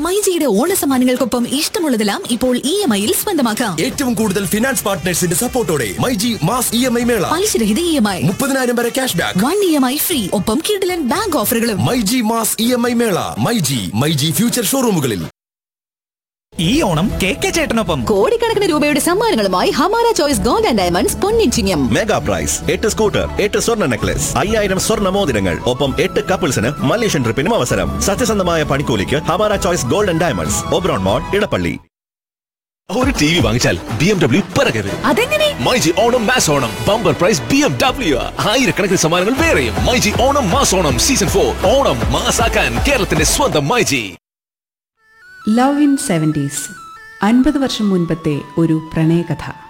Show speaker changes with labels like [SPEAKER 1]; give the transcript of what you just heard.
[SPEAKER 1] മൈജിയുടെ ഓണസമ്മാനങ്ങൾക്കൊപ്പം ഇഷ്ടമുള്ളതെല്ലാം ഇപ്പോൾ EMI-യിൽ സ്വന്തമാക്കാം.
[SPEAKER 2] ഏറ്റവും കൂടുതൽ ഫിനാൻസ് പാർട്ട്നേഴ്സിന്റെ സപ്പോർട്ടോടെ മൈജി മാസ് EMI മേള.
[SPEAKER 1] പലിശരഹിത EMI,
[SPEAKER 2] 30,000 വരെ ക്യാഷ് ബാക്ക്,
[SPEAKER 1] 1 EMI ഫ്രീ, ഒപ്പം കിടിലൻ ബാങ്ക് ഓഫറുകളും.
[SPEAKER 2] മൈജി മാസ് EMI മേള. മൈജി ഫ്യൂച്ചർ ഷോറൂമുകളിൽ.
[SPEAKER 3] ഈ ഓണം KK ചേട്ടനൊപ്പം
[SPEAKER 1] കോടിക്കണക്കിന് രൂപയുടെ സമ്മാനങ്ങളുമായി Hamara choice gold and diamonds പൊന്നിച്ചിങ്ങം.
[SPEAKER 4] Mega price 8 scooter, 8 സ്വർണ്ണ നെക്ലസ്, 5000 സ്വർണ്ണ മോതിരങ്ങൾ, ഒപ്പം 8 കപ്പിൾസിന് മലേഷ്യൻ ട്രിപ്പിനും അവസരം. സത്യസന്ധമായ പണിക്കൂലിക്ക് Hamara choice gold and diamonds, Oberon മോൾ, ഇടപ്പള്ളി.
[SPEAKER 5] ഒരു TV വാങ്ങിച്ചാൽ BMW പിറകെ വരും.
[SPEAKER 1] അതെങ്ങനെ?
[SPEAKER 5] MyG Onam mass Onam bumper prize BMW. ആയിരക്കണക്കിന് സമ്മാനങ്ങൾ വേറെയും. മൈജി ഓണം മാസ് ഓണം സീസൺ 4 ഓണം മാസാക്കാൻ കേരളത്തിന്റെ സ്വന്തം മൈജി.
[SPEAKER 6] ലവ് ഇൻ 70s 50 വർഷം മുൻപത്തെ ഒരു പ്രണയകഥ.